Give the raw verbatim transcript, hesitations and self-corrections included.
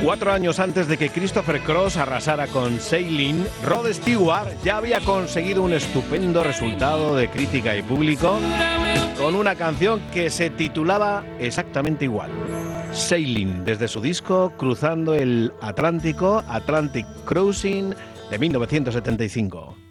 Cuatro años antes de que Christopher Cross arrasara con Sailing, Rod Stewart ya había conseguido un estupendo resultado de crítica y público con una canción que se titulaba exactamente igual, Sailing, desde su disco Cruzando el Atlántico, Atlantic Crossing, de mil novecientos setenta y cinco.